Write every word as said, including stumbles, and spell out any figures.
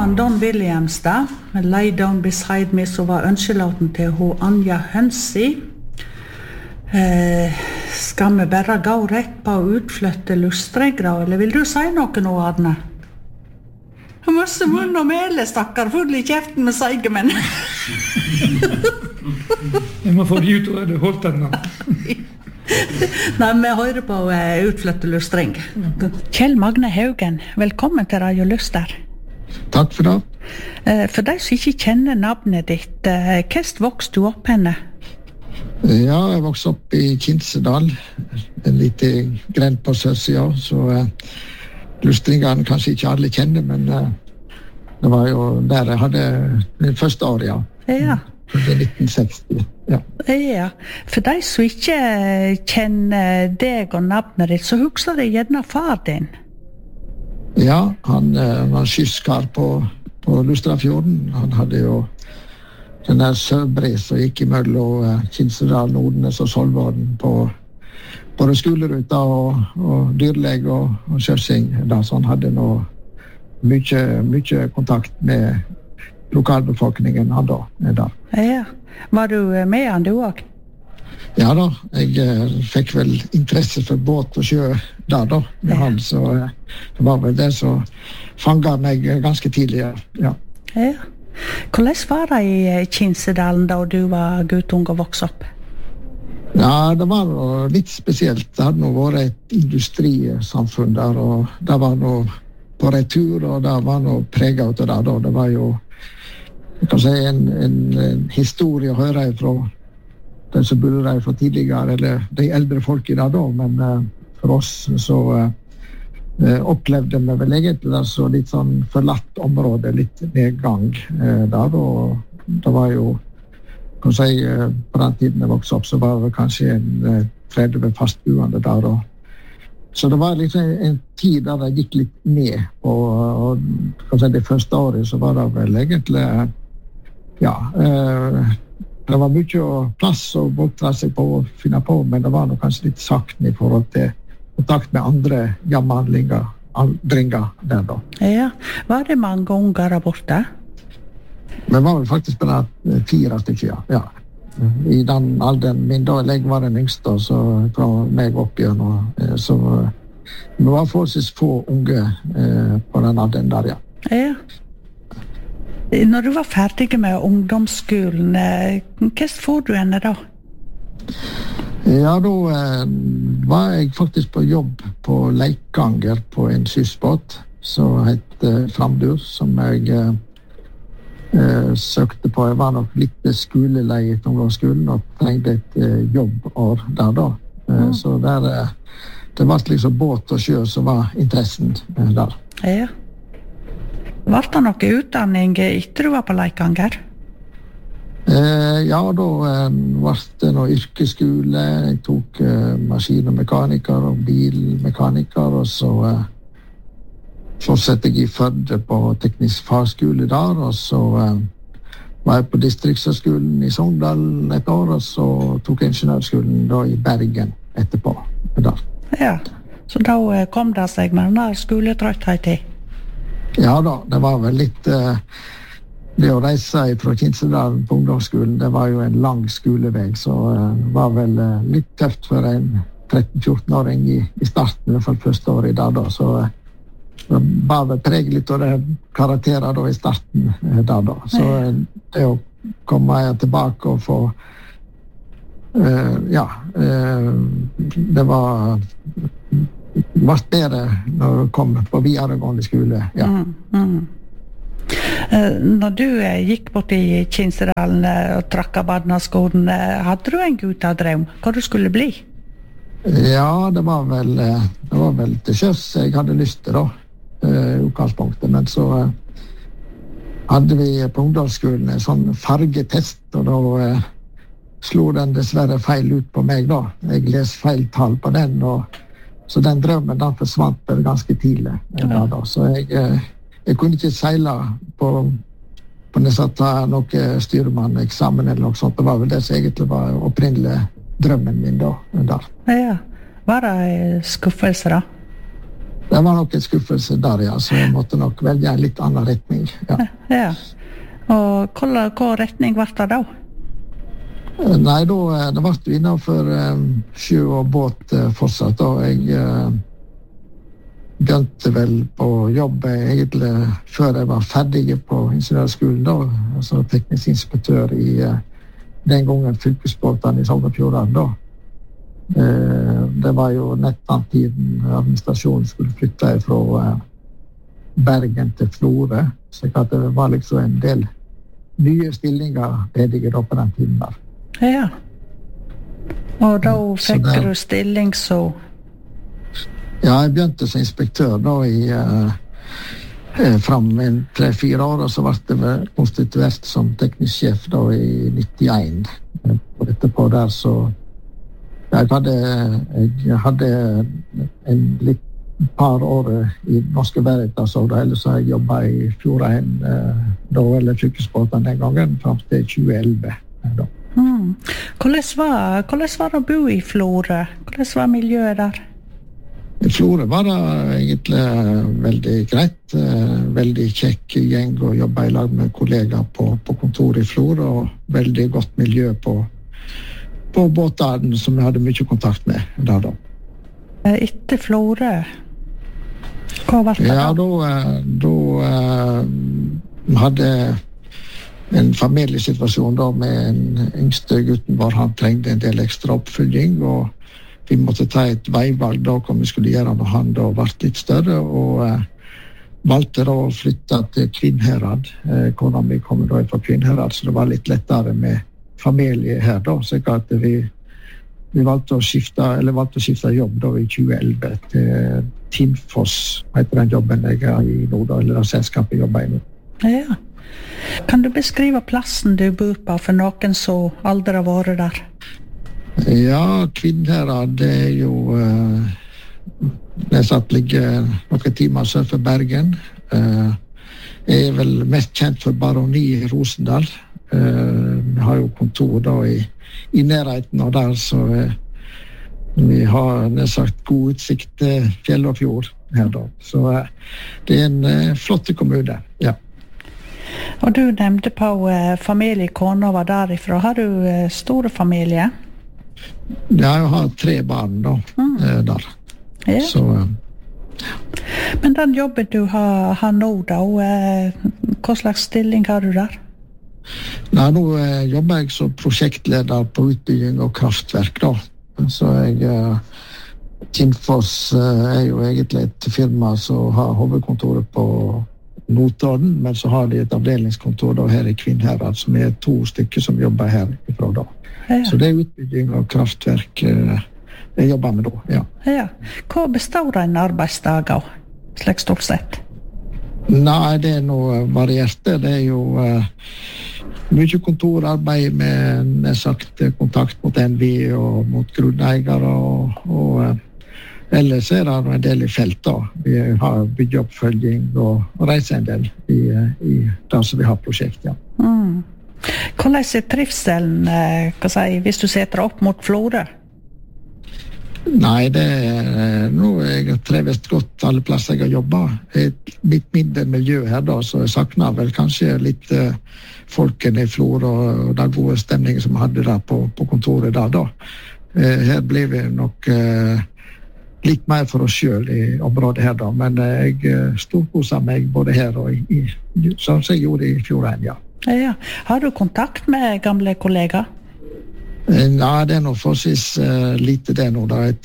han Don Williams da, med Lay Down Beside Me, så var ønskelåten til hun Anja Hønsi. Eh, skal vi bare gå rett på å utflytte lustregra, eller vil du si noe nå, Arne? Han masse munn og mele, stakkar, full i kjeften med seigemenn. Jeg må få de ut og holdt den da. Nei, vi hører på uh, utflytte lustring. Kjell Magne Haugen, velkommen til Radio Luster. Takk for det. Uh, for de som ikke kjenner navnet ditt, uh, hvordan vokste du opp henne? Ja, jeg vokste opp i Kinsedal, en liten grend på sørsida, så uh, lustringene kanskje ikke alle kjenner, men uh, det var jo der jeg hadde min første år, ja. Ja. I nitten seksti, ja. Ja, for de som ikke kjenner deg og navnet ditt, så husker de gjerne far din. Ja, han uh, var skyskar på, på Lustrafjorden. Han hadde jo den der Søbre som gikk imellom uh, Kinsedal, Nordnes og Solvården på både skoleruta og, og dyrleg og, og kjørsing. Da, så han hadde nå mye, mye kontakt med lokalbefolkningen han da er der. Ja, var du med han du også? Ja da, jeg eh, fikk vel interesse for båt og sjø der da, med ja. Han, så eh, det var vel det som fanget meg ganske tidlig, ja. Ja. Hvordan var det i Kinsedalen da du var guttung og vokste opp? Ja, det var noe litt spesielt. Det hadde nå vært et industrisamfunn der, og det var noe på retur, og det var noe preget av det der da. Det var jo jeg kan si en, en, en historie å høre fra den som bodde der fra tidligere, eller de eldre folk i det da, men uh, for oss så uh, opplevde vi vel egentlig det så litt sånn forlatt område, litt nedgang uh, der, og det var jo, kan si, uh, på den tiden jeg vokste opp, så var det kanskje en uh, tretti fastboende der, og så det var liksom en tid der det gikk litt ned, og, og kan si, det første året så var det vel egentlig ja, eh, det var mye plass å bortre seg på og finne på, men det var nok kanskje litt sakten i forhold til kontakt med andre jammerhandlinger, aldringer der da. Ja, var det mange unger der borte? Men var vel faktisk bare fire stykker, ja. I den alderen min da, jeg var den yngste, så fra meg opp igjen, og, så det var forholdsvis få unge eh, på den alderen der, ja. Ja. Når du var ferdig med ungdomsskolen, hva får du henne da? Ja, da eh, var jeg faktisk på jobb på Leikanger på en skyssbåt som heter Framdur, som jeg eh, eh, søkte på. Jeg var nok litt skolelei i ungdomsskolen og trengte et eh, jobbår der da. Eh, mm. Så der, eh, det var liksom båt og sjø som var interessen eh, der. Ja. Var det noe utdanning etter du var på Leikanger? Eh, ja, da eh, var det noe yrkesskole. Jeg tok eh, maskin- og mekaniker og bilmekaniker, og så eh, fortsatte jeg i Førde på teknisk fagskole der, og så eh, var jeg på distriktshøgskolen i Sogndal et år, og så tok jeg ingeniørskolen da i Bergen etterpå. Der. Ja, så da eh, kom det seg med den der skoletrøtthet i? Ja da, det var vel litt uh, det å reise fra Kinsedal på ungdomsskolen, det var jo en lang skoleveg, så uh, det var vel uh, litt tøft for en tretten-fjorten-åring i, i starten, i hvert fall første året i dag da, så uh, det var vel preg litt av det karakterer da i starten uh, der da, så uh, det å komme tilbake og få uh, ja, uh, det var var bedre når du kom på videregående skole, ja. Mm, mm. Uh, når du uh, gikk bort i Kinsedalen uh, og trakk av badnaskolen, uh, hadde du en guttadrøm hva du skulle bli? Ja, det var vel uh, det var vel til sjøs jeg hadde lyst til da, uh, i utgangspunktet, men så uh, hadde vi på ungdomsskolen en sånn fargetest, og da uh, slo den dessverre feil ut på meg da. Jeg les feil tall på den, og så den drømmen den forsvant vel ganske tidlig. Ja. Da, så jeg, jeg kunne ikke seile på, på nesten ta noe styrmann-eksamen eller noe sånt. Det var vel det som egentlig var opprinnelig drømmen min da. Der. Ja, var det skuffelse da? Det var nok en skuffelse der, ja, så jeg måtte nok velge en litt annen retning. Ja. Ja. Og hva, hva retning var det da? Nei, da, det var jo innenfor um, sjø og båt uh, fortsatt. Da. Jeg uh, begynte vel på jobb egentlig før jeg var ferdig på ingeniørskolen, da, altså teknisk inspektør i uh, den gangen fylkesbåten i Sogn og Fjordane. Da. Uh, det var jo nettopp tiden administrasjonen skulle flytte fra uh, Bergen til Florø, så det var liksom en del nye stillinger ledige da på den tiden der. Ja. Og da fikk det, du stilling så? Ja, jeg begynte som inspektør da i uh, fram en tre-fire år, og så ble jeg konstituert som teknisk sjef da i nittien. Og etterpå der så jeg hadde, jeg hadde en litt par år i Norske Veritas, og da ellers har jeg jobbet i Fjordheim uh, da, eller fylkesbåten den gangen, fram til tjue elleve da. Mm. Hvordan var, hvordan var det å bo i Florø? Hvordan var miljøet der? I Florø var det egentlig veldig greit. Veldig kjekk gjeng å jobbe i lag med kollegaer på, på kontoret i Florø, og veldig godt miljø på, på båtene som jeg hadde mye kontakt med der da. Etter Florø, hva var det da? Ja, da, da hadde en familiesituasjon da med en yngste gutten vår. Han trengte en del ekstra oppfølging, og vi måtte ta et veivalg da hva vi skulle gjøre når han da ble litt større, og eh, valgte da å flytte til Kvinnherad. Eh, kona mi kom da fra Kvinnherad, så det var litt lettere med familie her da, så at vi, vi valgte å skifte, eller valgte å skifte jobb da i tjue elleve til Tinfoss, heter den jobben jeg er i nå da, eller det selskapet jeg jobber i nå. Ja. Kan du beskrive plassen du bor på for noen som aldri har vært der? Ja, Kvinnherad, det er jo uh, det satt ligger noen timer sør for Bergen. Uh, jeg er vel mest kjent for Baroni i Rosendal. Uh, vi har jo kontor da i, i nærheten av der, så uh, vi har nedsagt god utsikt til fjell og fjord her da. Så uh, det er en uh, flott kommune, ja. Og du nevnte på uh, familie, kona var derifra. Har du uh, store familie? Ja, jeg har tre barn da, mm. uh, der. Ja. Så, uh, Men den jobben du har, har nå da, uh, hva slags stilling har du der? Nei, nå uh, jobber jeg som prosjektleder på utbygging og kraftverk da. Så jeg... Uh, Tinfoss uh, er jo egentlig et firma som har hovedkontoret på Notodden, men så har de et avdelingskontor da her i Kvinnherad, som er to stykker som jobber her ifra da. Ja. Så det er utbygging av kraftverk uh, jeg jobber med da, ja. Ja. Hva består en arbeidsdag av, slik stort sett? Nei, det er noe variert. Det er jo uh, mye kontorarbeid med nedsagt kontakt mot N V I og mot grunneiere, og, og uh, ellers er det en del i felt da. Vi har byggeoppfølging og reiser en del i, i der som vi har prosjekt, ja. Mm. Hvordan er trivselen, hva si, hvis du setter opp mot Florø? Nei, det er noe jeg trives godt alle plasser jeg har jobbet. Et litt mindre miljø her da, så jeg savner vel kanskje litt uh, folken i Florø og den gode stemningen som vi hadde der på, på kontoret der da. Uh, her blir vi nok uh, litt mer for oss selv i området her da, men uh, jeg storkoser meg både her og i, i som jeg gjorde i Fjordheim, ja. Ja. Har du kontakt med gamle kollegaer? Nei, det er noe forholdsvis uh, lite det nå da.